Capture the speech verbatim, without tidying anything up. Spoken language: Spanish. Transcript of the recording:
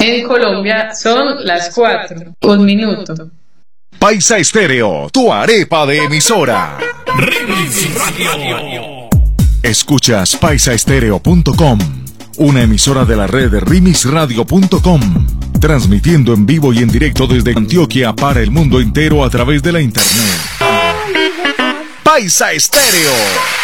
En Colombia son las cuatro. Un minuto. Paisa Estéreo, tu arepa de emisora. Remix Radio. Escuchas paisa estéreo punto com, una emisora de la red de remix radio punto com, transmitiendo en vivo y en directo desde Antioquia para el mundo entero a través de la internet. Paisa Estéreo.